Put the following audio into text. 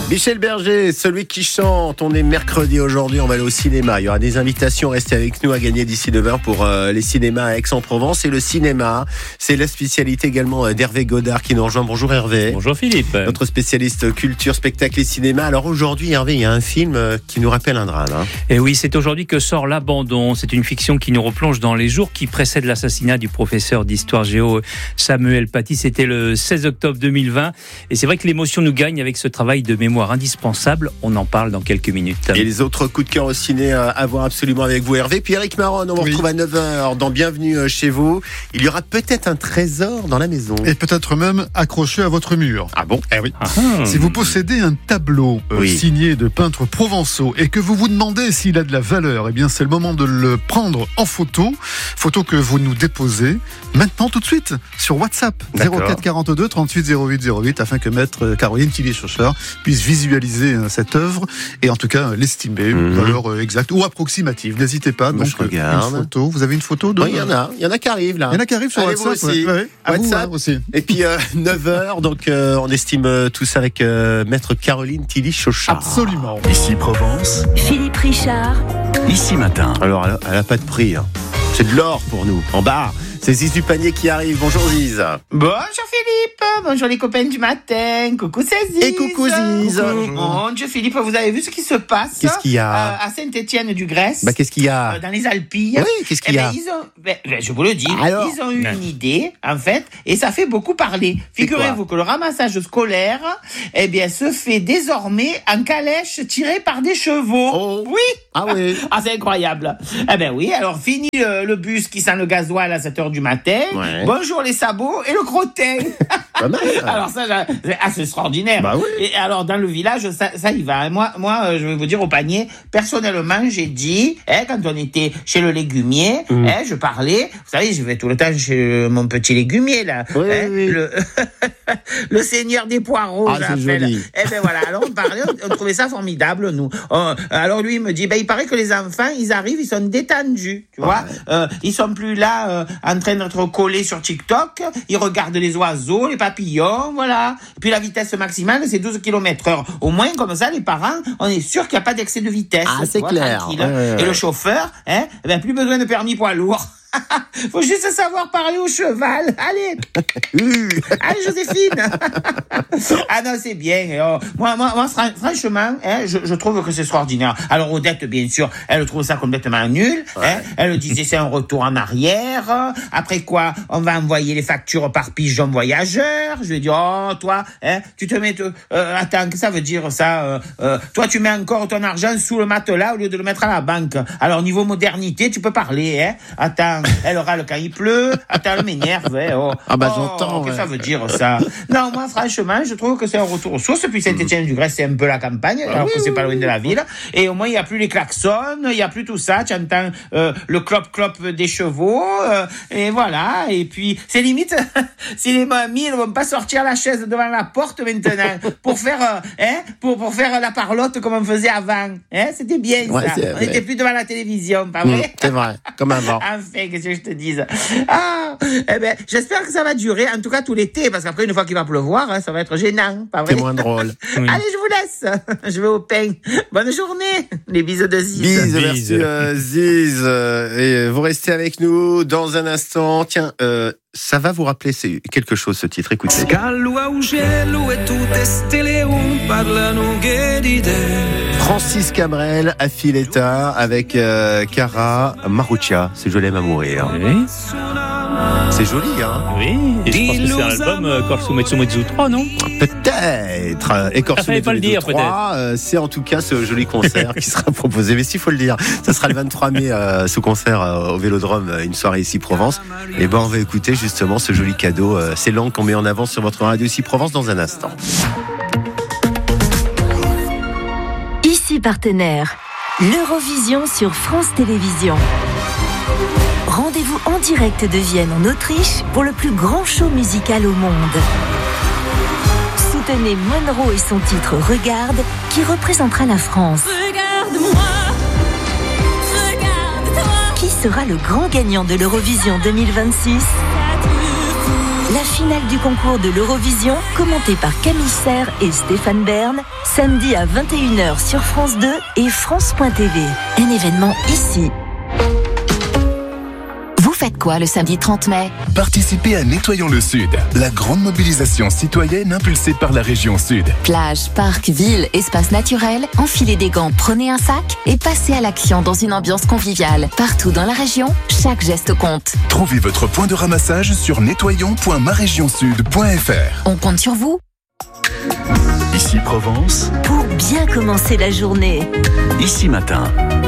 Michel Berger, celui qui chante. On est mercredi aujourd'hui, on va aller au cinéma. Il y aura des invitations, restez avec nous à gagner d'ici 9h pour les cinémas à Aix-en-Provence. Et le cinéma, c'est la spécialité également d'Hervé Godard qui nous rejoint. Bonjour Hervé. Bonjour Philippe. Notre spécialiste culture, spectacle et cinéma. Alors aujourd'hui Hervé, il y a un film qui nous rappelle un drame. Et oui, c'est aujourd'hui que sort L'Abandon. C'est une fiction qui nous replonge dans les jours qui précèdent l'assassinat du professeur d'histoire géo Samuel Paty. C'était le 16 octobre 2020. Et c'est vrai que l'émotion nous gagne avec ce travail de mémoire indispensable. On en parle dans quelques minutes. Et les autres coups de cœur au ciné à voir absolument avec vous Hervé. Puis Eric Maron, on vous retrouve à 9h dans Bienvenue chez vous. Il y aura peut-être un trésor dans la maison. Et peut-être même accroché à votre mur. Ah bon? Eh oui. Si vous possédez un tableau signé de peintres provençaux et que vous vous demandez s'il a de la valeur, eh bien c'est le moment de le prendre en photo. Photo que vous nous déposez maintenant tout de suite sur WhatsApp 04 42 38 08 08 afin que maître Caroline Tilly-Chauchard puisse visualiser cette œuvre et en tout cas l'estimer, une valeur exacte ou approximative. N'hésitez pas. Donc une photo. Vous avez une photo de... Il y en a qui arrivent là. Il y en a qui arrivent sur WhatsApp. Aussi. WhatsApp aussi. Et puis 9h, donc on estime tout ça avec maître Caroline Tilly-Chauchard. Absolument. Ici Provence. Philippe Richard. Ici Matin. Alors elle a pas de prix. C'est de l'or pour nous. En bas, c'est Ziz du panier qui arrive. Bonjour Ziz. Bonjour Philippe. Bonjour les copains du matin. Coucou c'est Ziz. Et coucou Ziz. Mon Dieu Philippe, vous avez vu ce qui se passe? Qu'est-ce qu'il y a à Saint-Étienne-du-Grèce? Qu'est-ce qu'il y a dans les Alpilles. Oui, qu'est-ce qu'il y a? Je vous le dis. Alors ils ont eu une idée, en fait, et ça fait beaucoup parler. Figurez-vous que le ramassage scolaire, eh bien, se fait désormais en calèche tirée par des chevaux. Oh. Oui. Ah oui. Ah, c'est incroyable. Eh ben oui, alors fini le bus qui sent le gasoil à 7h du matin. Ouais. Bonjour les sabots et le crottin. Pas mal. Alors ça, c'est extraordinaire. Bah oui. Et alors dans le village, ça y va. Moi, je vais vous dire au panier, personnellement, j'ai dit, quand on était chez le légumier, je parlais. Vous savez, je vais tout le temps chez mon petit légumier là. Oui. Le seigneur des poireaux. Ah, c'est joli. Eh ben voilà. Alors on parlait, on trouvait ça formidable nous. Alors lui il me dit, il paraît que les enfants, ils arrivent, ils sont détendus, tu vois. Ils sont plus là en train d'être collés sur TikTok. Ils regardent les oiseaux, les papillons, voilà. Et puis la vitesse maximale, c'est 12 km/h. Au moins comme ça, les parents, on est sûr qu'il n'y a pas d'excès de vitesse. Ah, c'est clair. Et le chauffeur, plus besoin de permis poids lourd. Faut juste savoir parler au cheval. Allez, allez Joséphine. Ah non, c'est bien. Moi, franchement, je trouve que c'est extraordinaire. Alors Odette, bien sûr, elle trouve ça complètement nul. Elle disait c'est un retour en arrière. Après quoi, on va envoyer les factures par pigeon voyageur. Je lui ai dit toi, tu te mets. Attends, qu'est-ce que ça veut dire ça? Toi, tu mets encore ton argent sous le matelas au lieu de le mettre à la banque. Alors niveau modernité, tu peux parler. Attends. Elle râle quand il pleut. Attends, elle m'énerve. J'entends. Qu'est-ce que ça veut dire, ça? Non, moi, franchement, je trouve que c'est un retour aux sources. Puis Saint-Étienne-du-Grèce, c'est un peu la campagne, alors que c'est pas loin de la ville. Et au moins, il n'y a plus les klaxons, il n'y a plus tout ça. Tu entends le clop-clop des chevaux. Et voilà. Et puis, c'est limite, si les mamies ne vont pas sortir la chaise devant la porte maintenant pour faire, pour faire la parlotte comme on faisait avant. C'était bien, ça. On n'était plus devant la télévision, pas vrai? C'est vrai, comme avant. Enfin, qu'est-ce que je te dise? J'espère que ça va durer, en tout cas tout l'été, parce qu'après, une fois qu'il va pleuvoir, ça va être gênant, pas vrai? C'est moins drôle. Allez, je vous laisse. Je vais au pain. Bonne journée. Les bisous de Ziz. Bisous, merci Ziz. Et vous restez avec nous dans un instant. Tiens, ça va vous rappeler quelque chose, ce titre. Écoutez. Francis Cabrel, Affiletta avec Cara Maruccia. C'est Je l'aime à mourir. Oui. C'est joli, hein? Oui. Et je pense que c'est un album Corso Mezzo 3, non? Peut-être. Et Corso Fallait pas le dire, 3, c'est en tout cas ce joli concert qui sera proposé. Mais s'il faut le dire, ça sera le 23 mai, ce concert au Vélodrome, une soirée ici Provence. Et on va écouter justement ce joli cadeau. C'est langues qu'on met en avant sur votre radio ici Provence dans un instant. Ici partenaire, l'Eurovision sur France Télévisions. Rendez-vous en direct de Vienne en Autriche pour le plus grand show musical au monde. Soutenez Monroe et son titre Regarde qui représentera la France. Regarde-moi, regarde-toi. Qui sera le grand gagnant de l'Eurovision 2026? La finale du concours de l'Eurovision, commentée par Camille Serre et Stéphane Bern, samedi à 21h sur France 2 et France.tv. Un événement ici. Vous faites quoi le samedi 30 mai ? Participez à Nettoyons le Sud, la grande mobilisation citoyenne impulsée par la région Sud. Plage, parc, ville, espace naturel, enfilez des gants, prenez un sac et passez à l'action dans une ambiance conviviale. Partout dans la région, chaque geste compte. Trouvez votre point de ramassage sur nettoyons.maregionsud.fr. On compte sur vous. Ici Provence, Pour bien commencer la journée. Ici Matin.